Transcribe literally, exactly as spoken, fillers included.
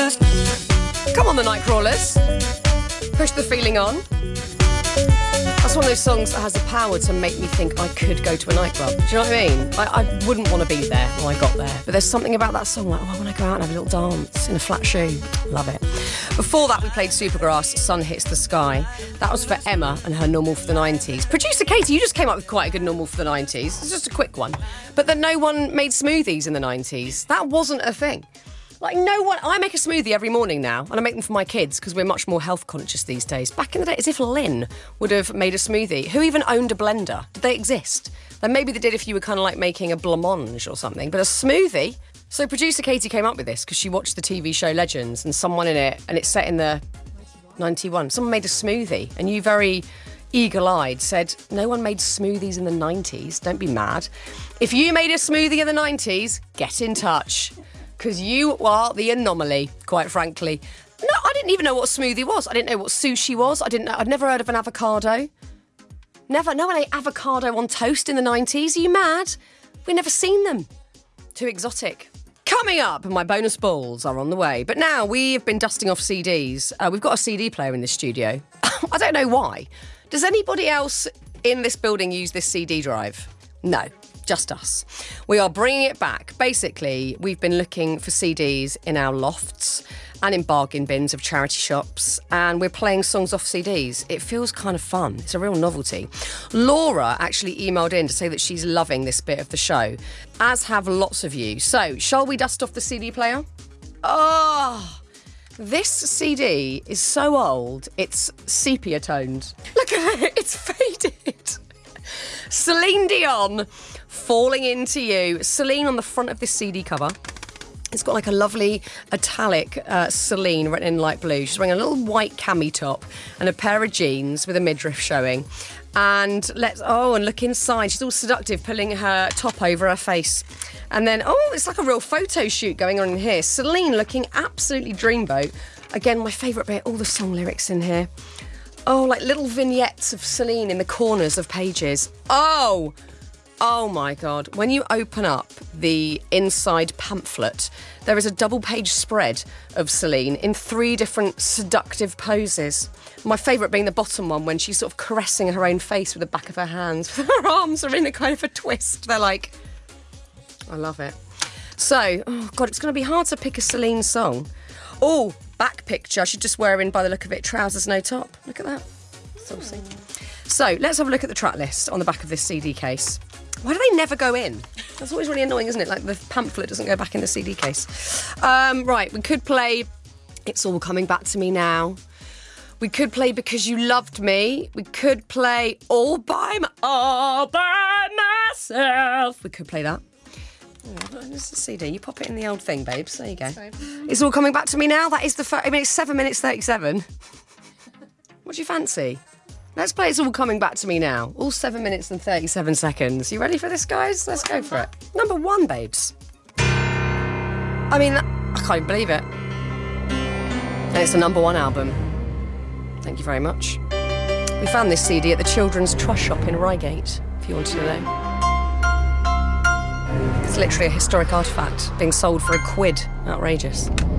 Come on, the Nightcrawlers. Push the feeling on. That's one of those songs that has the power to make me think I could go to a nightclub. Do you know what I mean? I, I wouldn't want to be there when I got there. But there's something about that song, like, oh, I want to go out and have a little dance in a flat shoe. Love it. Before that, we played Supergrass, Sun Hits the Sky. That was for Emma and her Normal for the nineties. Producer Katie, you just came up with quite a good Normal for the nineties. It's just a quick one. But that no one made smoothies in the nineties. That wasn't a thing. Like, no one... I make a smoothie every morning now, and I make them for my kids, because we're much more health conscious these days. Back in the day, as if Lynn would have made a smoothie. Who even owned a blender? Did they exist? Then maybe they did if you were kind of like making a blancmange or something. But a smoothie? So producer Katie came up with this, because she watched the T V show Legends, and someone in it, and it's set in the ninety-one, someone made a smoothie, and you very eagle-eyed said, no one made smoothies in the nineties, don't be mad. If you made a smoothie in the nineties, get in touch. Because you are the anomaly, quite frankly. No, I didn't even know what a smoothie was. I didn't know what sushi was. I didn't know. I'd never heard of an avocado. Never. No one ate avocado on toast in the nineties. Are you mad? We've never seen them. Too exotic. Coming up, my bonus balls are on the way. But now we've been dusting off C Ds. Uh, we've got a C D player in the studio. I don't know why. Does anybody else in this building use this C D drive? No. Just us. We are bringing it back. Basically, we've been looking for C Ds in our lofts and in bargain bins of charity shops, and we're playing songs off C Ds. It feels kind of fun. It's a real novelty. Laura actually emailed in to say that she's loving this bit of the show, as have lots of you. So, shall we dust off the C D player? Oh, this C D is so old, it's sepia-toned. Look at it, it's faded. Celine Dion, Falling Into You. Celine on the front of this C D cover. It's got like a lovely italic uh, Celine written in light blue. She's wearing a little white cami top and a pair of jeans with a midriff showing. And let's, oh, and look inside. She's all seductive, pulling her top over her face. And then, oh, it's like a real photo shoot going on in here. Celine looking absolutely dreamboat. Again, my favourite bit, all the song lyrics in here. Oh, like little vignettes of Celine in the corners of pages. Oh, oh my God. When you open up the inside pamphlet, there is a double-page spread of Celine in three different seductive poses. My favourite being the bottom one, when she's sort of caressing her own face with the back of her hands. Her arms are in a kind of a twist. They're like... I love it. So, oh God, it's going to be hard to pick a Celine song. Oh, back picture. She's just wearing, by the look of it, trousers, no top. Look at that. Saucy. So, let's have a look at the track list on the back of this C D case. Why do they never go in? That's always really annoying, isn't it? Like, the pamphlet doesn't go back in the C D case. Um, right, we could play It's All Coming Back to Me Now. We could play Because You Loved Me. We could play All by, my, all by Myself. We could play that. Oh, it's a C D. You pop it in the old thing, babes. There you go. Sorry. It's all coming back to me now. That is the first... I mean, it's seven minutes thirty-seven. What do you fancy? Let's play It's All Coming Back to Me Now. All seven minutes and thirty-seven seconds. You ready for this, guys? Let's go for it. Number one, babes. I mean, I can't even believe it. And it's the number one album. Thank you very much. We found this C D at the Children's Trust Shop in Reigate, if you wanted to know. It's literally a historic artefact being sold for a quid. Outrageous.